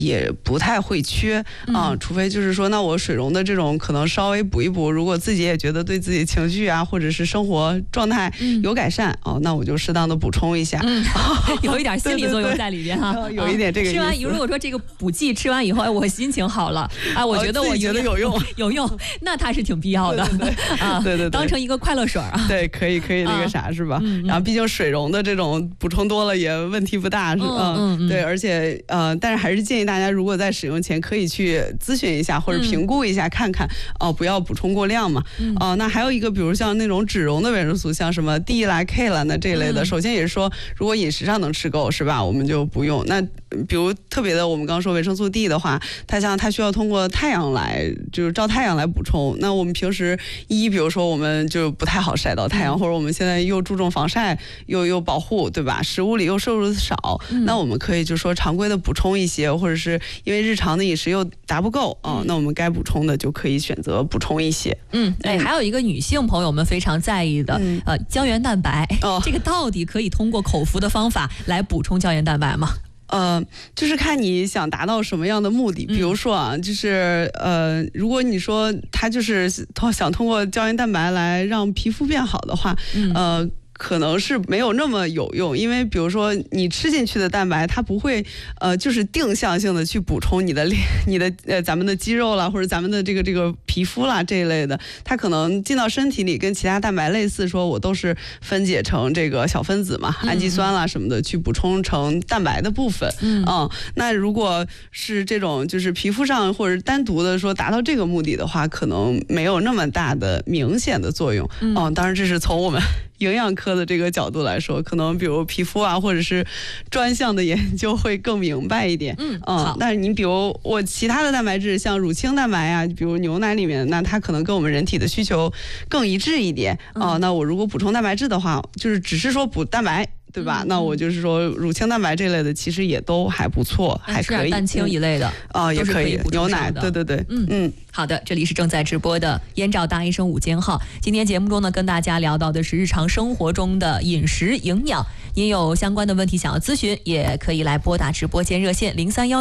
也不太会缺啊，除非就是说，那我水溶的这种可能稍微补一补，如果自己也觉得对自己情绪啊，或者是生活状态有改善哦，那我就适当的补充一下， 有一点心理作用在里边哈， 有一点这个意思。 吃完，如果说这个补剂吃完以后，哎，我心情好了，哎，我觉得我觉得有用， 有用，那它是挺必要的啊， 对， 当成一个快乐水啊， 对，可以那个啥是吧？然后毕竟水溶的这种补充多了也问题不大，是对，而且但是还是建议大家，如果在使用前可以去咨询一下或者评估一下，看看不要补充过量嘛。那还有一个，比如像那种脂溶的维生素，像什么 D 啦、K 啦那这一类的，首先也是说，如果饮食上能吃够，是吧？我们就不用。那比如特别的，我们刚说维生素 D 的话，它需要通过太阳来，就是照太阳来补充。那我们平时比如说我们就不太好晒到太阳，或者我们现在又注重防晒，又保护，对吧？食物里又摄入的少，那我们可以就说常规的补充一些，或者是因为日常的饮食又达不够那我们该补充的就可以选择补充一些。 还有一个女性朋友们非常在意的胶原蛋白，这个到底可以通过口服的方法来补充胶原蛋白吗？ 就是看你想达到什么样的目的。比如说啊，就是如果你说他就是想通过胶原蛋白来让皮肤变好的话，可能是没有那么有用，因为比如说你吃进去的蛋白，它不会就是定向性的去补充你的咱们的肌肉啦，或者咱们的这个皮肤啦这一类的，它可能进到身体里跟其他蛋白类似，说我都是分解成这个小分子嘛，氨基酸啦什么的去补充成蛋白的部分。那如果是这种就是皮肤上或者单独的说达到这个目的的话，可能没有那么大的明显的作用。当然这是从我们营养科的这个角度来说，可能比如皮肤啊，或者是专项的研究会更明白一点。但是你比如我其他的蛋白质，像乳清蛋白啊，比如牛奶里面，那它可能跟我们人体的需求更一致一点。那我如果补充蛋白质的话，就是只是说补蛋白，对吧？那我就是说乳清蛋白这类的其实也都还不错，还可以。 蛋清一类的也可以，牛奶，对。 好的，这里是正在直播的燕赵大医生午间号。今天节目中呢，跟大家聊到的是日常生活中的饮食营养。您有相关的问题想要咨询，也可以来拨打直播间热线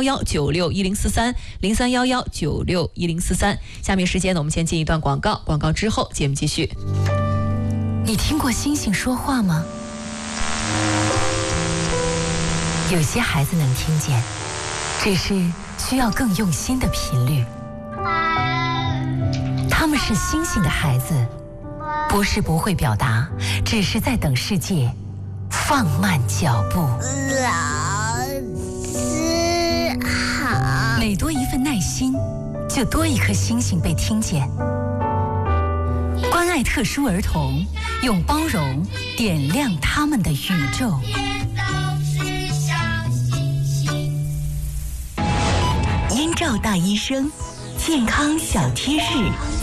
0311961043，0311961043。下面时间呢，我们先进一段广告，广告之后节目继续。 你听过星星说话吗？有些孩子能听见，只是需要更用心的频率。他们是星星的孩子，不是不会表达，只是在等世界放慢脚步。 老师好。 每多一份耐心，就多一颗星星被听见。关爱特殊儿童，用包容点亮他们的宇宙。燕赵大医生，健康小贴士。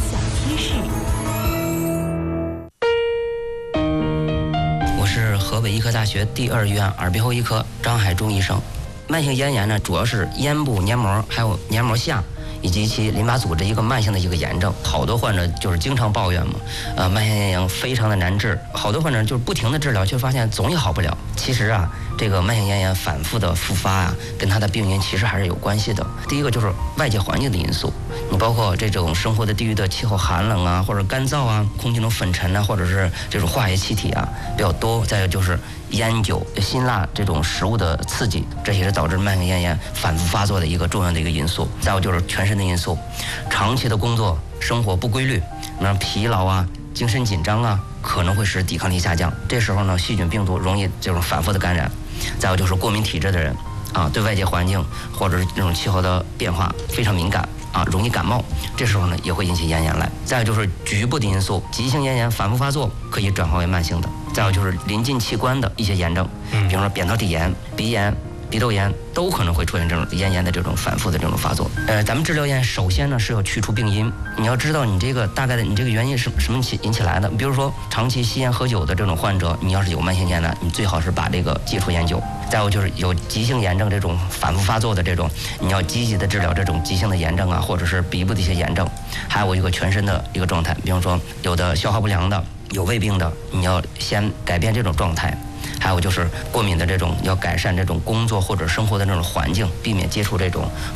我是河北医科大学第2医院耳鼻喉医科张海忠医生。慢性咽炎呢，主要是咽部黏膜还有黏膜下以及其淋巴组织一个慢性的一个炎症。好多患者就是经常抱怨嘛，慢性咽炎非常的难治，好多患者就是不停的治疗，却发现总也好不了。其实啊，这个慢性咽炎反复的复发啊，跟它的病因其实还是有关系的。第一个就是外界环境的因素，你包括这种生活的地域的气候寒冷啊，或者干燥啊，空气中粉尘啊，或者是这种化学气体啊比较多。再有就是烟酒、辛辣这种食物的刺激，这也是导致慢性咽炎反复发作的一个重要的一个因素。再有就是全身的因素，长期的工作生活不规律，那疲劳啊、精神紧张啊，可能会使抵抗力下降。这时候呢，细菌病毒容易这种反复的感染。再有就是过敏体质的人啊，对外界环境或者是这种气候的变化非常敏感啊，容易感冒，这时候呢也会引起咽炎来。再有就是局部的因素，急性咽炎反复发作可以转化为慢性的。再有就是临近器官的一些炎症，比如说扁桃体炎、鼻炎、鼻窦炎，都可能会出现这种咽炎的这种反复的这种发作。咱们治疗咽首先呢是要去除病因，你要知道你这个大概的你这个原因是什么引起来的。比如说长期吸烟喝酒的这种患者，你要是有慢性咽炎，你最好是把这个戒除烟酒。再有就是有急性炎症这种反复发作的这种，你要积极的治疗这种急性的炎症啊，或者是鼻部的一些炎症。还有一个全身的一个状态，比方说有的消化不良的、有胃病的，你要先改变这种状态。 还有就是过敏的这种要改善这种工作或者生活的这种环境，避免接触这种